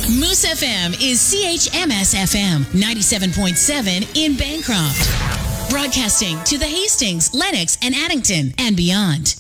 Moose FM is CHMS FM 97.7 in Bancroft. Broadcasting to the Hastings, Lenox, and Addington and beyond.